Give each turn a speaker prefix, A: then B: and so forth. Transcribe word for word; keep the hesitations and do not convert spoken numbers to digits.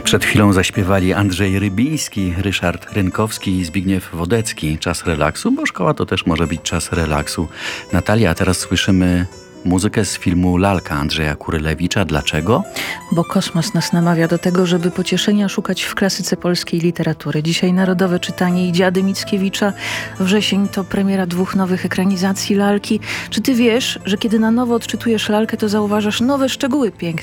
A: Przed chwilą zaśpiewali Andrzej Rybiński, Ryszard Rynkowski i Zbigniew Wodecki. Czas relaksu, bo szkoła to też może być czas relaksu. Natalia, a teraz słyszymy muzykę z filmu Lalka Andrzeja Kurylewicza. Dlaczego?
B: Bo kosmos nas namawia do tego, żeby pocieszenia szukać w klasyce polskiej literatury. Dzisiaj Narodowe Czytanie i Dziady Mickiewicza. Wrzesień to premiera dwóch nowych ekranizacji Lalki. Czy ty wiesz, że kiedy na nowo odczytujesz Lalkę, to zauważasz nowe szczegóły piękne